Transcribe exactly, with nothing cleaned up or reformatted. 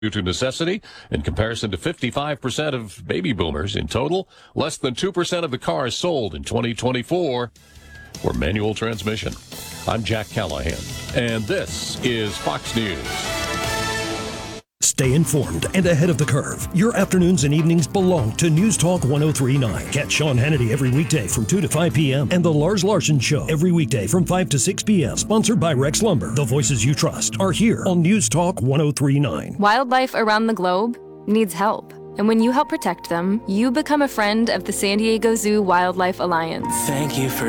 due to necessity. In comparison to fifty-five percent of baby boomers in total, less than two percent of the cars sold in twenty twenty-four were manual transmission. I'm Jack Callahan, and this is Fox News. Stay informed and ahead of the curve. Your afternoons and evenings belong to News Talk one oh three point nine. Catch Sean Hannity every weekday from two to five p.m. and The Lars Larson Show every weekday from five to six p.m. Sponsored by Rex Lumber. The voices you trust are here on News Talk one oh three point nine. Wildlife around the globe needs help. And when you help protect them, you become a friend of the San Diego Zoo Wildlife Alliance. Thank you for